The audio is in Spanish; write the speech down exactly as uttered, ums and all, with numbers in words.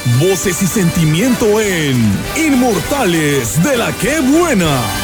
voces y sentimiento en Inmortales de la Qué Buena.